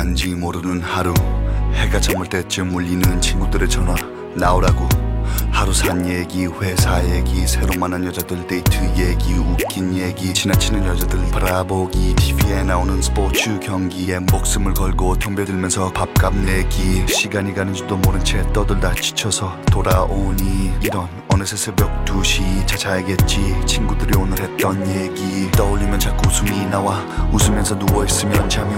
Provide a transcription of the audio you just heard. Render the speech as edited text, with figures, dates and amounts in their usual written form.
간지 모르는 하루, 해가 저물 때쯤 울리는 친구들의 전화. 나오라고. 하루 산 얘기, 회사 얘기, 새로 만난 여자들 데이트 얘기, 웃긴 얘기, 지나치는 여자들 바라보기, TV에 나오는 스포츠 경기에 목숨을 걸고 덤벼들면서 밥값 내기. 시간이 가는지도 모른 채 떠들다 지쳐서 돌아오니 이런 어느새 새벽 2시 차 자야겠지. 친구들이 오늘 했던 얘기 떠올리면 자꾸 웃음이 나와. 웃으면서 누워있으면 잠이